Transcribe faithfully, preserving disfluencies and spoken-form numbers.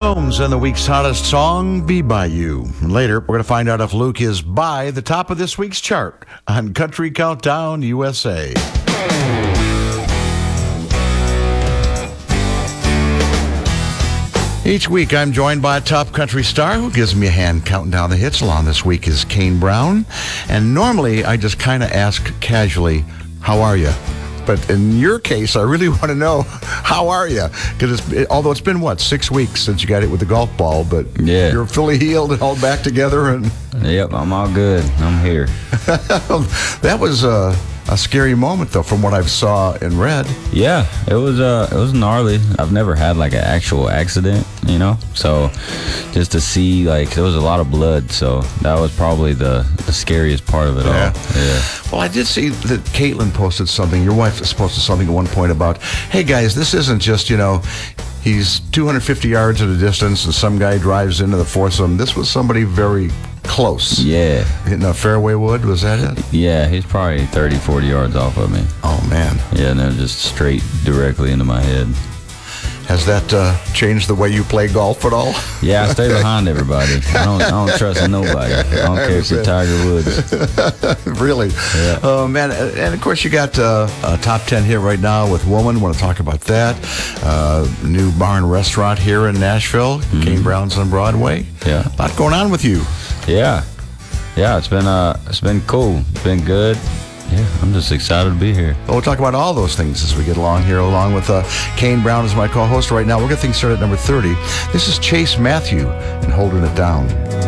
Combs and the week's hottest song, Be By You. And later, we're going to find out if Luke is by the top of this week's chart on Country Countdown U S A. Each week, I'm joined by a top country star who gives me a hand counting down the hits. Along this week is Kane Brown. And normally, I just kind of ask casually, how are you? But in your case, I really want to know, how are you? Because it, although it's been, what, six weeks since you got hit with the golf ball, but yeah. You're fully healed and all back together. And Yep, I'm all good. I'm here. That was a, a scary moment, though, from what I saw and read. Yeah, it was uh, it was gnarly. I've never had, like, an actual accident, you know? So just to see, like, there was a lot of blood, so that was probably the, the scariest part of it Yeah. all. Yeah. Well, I did see that Caitlin posted something. Your wife posted something at one point about, hey, guys, this isn't just, you know, he's two hundred fifty yards at a distance and some guy drives into the foursome. This was somebody very close. Yeah. Hitting a fairway wood, was that it? Yeah, he's probably thirty, forty yards off of me. Oh, man. Yeah, and then just straight directly into my head. Has that uh, changed the way you play golf at all? Yeah, I stay behind everybody. I don't, I don't trust nobody. I don't care if you're Tiger Woods. Really? Yeah. Oh, man. And, of course, you got uh, a top ten hit right now with Woman. Want to talk about that. Uh, new bar and restaurant here in Nashville. Mm-hmm. Kane Brown's on Broadway. Yeah. A lot going on with you. Yeah. Yeah, it's been uh, it's been cool. It's been good. Yeah, I'm just excited to be here. Well, we'll talk about all those things as we get along here, along with uh, Kane Brown as my co-host right now. We'll get things started at number thirty. This is Chase Matthew and Holding It Down.